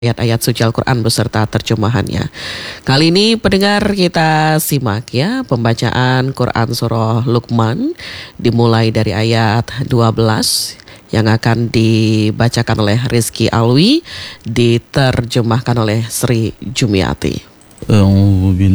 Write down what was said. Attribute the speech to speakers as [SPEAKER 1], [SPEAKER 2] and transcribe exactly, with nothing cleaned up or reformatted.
[SPEAKER 1] ayat-ayat suci Al-Quran beserta terjemahannya. Kali ini pendengar kita simak ya pembacaan Quran Surah Luqman dimulai dari ayat dua belas yang akan dibacakan oleh Rizky Alwi, diterjemahkan oleh Sri Jumiati.